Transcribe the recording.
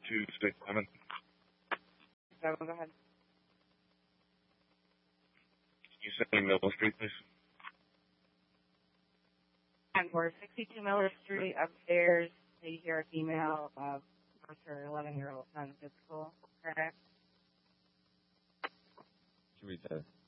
to St. Clement. So go ahead. Can you send me Miller Street, please? And we're 62 Miller Street upstairs. You hear a female of her 11-year-old son physical, correct? Can you read that?